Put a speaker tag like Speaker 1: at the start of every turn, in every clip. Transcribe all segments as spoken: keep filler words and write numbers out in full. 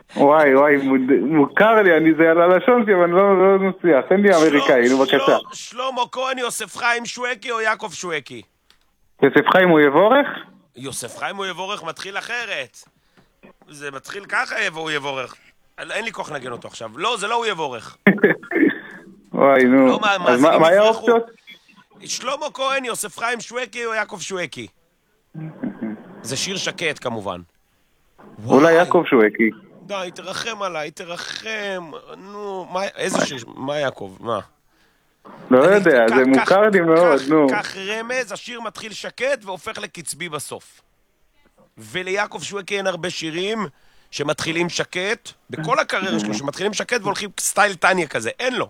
Speaker 1: וואי, וואי, מוכר לי, אני זה על הלשון שלי, אבל אני לא נצליח. תן לי אמריקאי, נו בבקשה.
Speaker 2: שלמה כהן, יוסף חיים שווקי או יעקב שווקי?
Speaker 1: יוסף חיים הוא יבורך?
Speaker 2: יוסף חיים הוא יבורך, מתחיל אחרת. זה מתחיל ככה הוא יבורך. אין לי כוח לנגן אותו עכשיו. לא, זה לא הוא יבורך.
Speaker 1: וואי, נו. אז מה היה האופציות?
Speaker 2: שלמה כהן, יוסף חיים שווקי או יעקב שווקי? זה שיר שקט כמובן.
Speaker 1: אולי יעקב שווקי.
Speaker 2: די, תרחם עליי, תרחם. נו, איזה שיר? מה יעקב? מה?
Speaker 1: לא יודע, זה מוכר לי מאוד, נו.
Speaker 2: כך רמז, השיר מתחיל שקט והופך לקצבי בסוף. וליעקב שווקי אין הרבה שירים שמתחילים שקט, בכל הקריירה שלו, שמתחילים שקט והולכים סטייל טניה כזה, אין לו.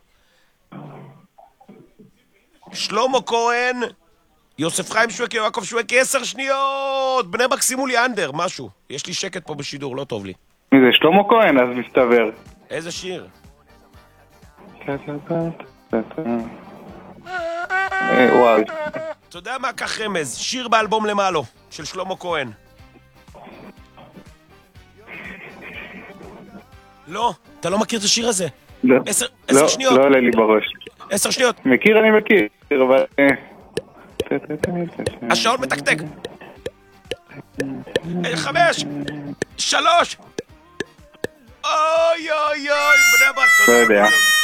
Speaker 2: שלמה כהן, יוסף חיים שווקי, יעקב שווקי, עשר שניות, בני מקסימו ליאנדר, משהו. יש לי שקט פה בשידור, לא טוב לי.
Speaker 1: מי זה, שלמה כהן, אז מסתבר.
Speaker 2: איזה שיר?
Speaker 1: וואי.
Speaker 2: אתה יודע מה, כך רמז, שיר באלבום למעלו, של שלמה כהן. לא, אתה לא מכיר את השיר הזה?
Speaker 1: לא,
Speaker 2: עשר שניות.
Speaker 1: לא עולה לי בראש.
Speaker 2: עשר שניות.
Speaker 1: מכיר, אני מכיר, אבל...
Speaker 2: השעון מתקתק. חמש, שלוש. אוי אוי אוי, בני ברק,
Speaker 1: לא יודע.